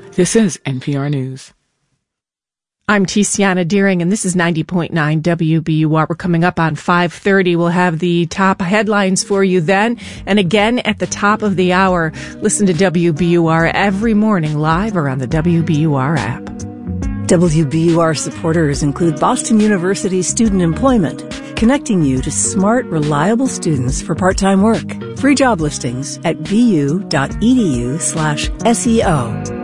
This is NPR News. I'm Tiziana Deering, and this is 90.9 WBUR. We're coming up on 5:30. We'll have the top headlines for you then. And again, at the top of the hour, listen to WBUR every morning live or on the WBUR app. WBUR supporters include Boston University Student Employment, connecting you to smart, reliable students for part-time work. Free job listings at bu.edu/SEO.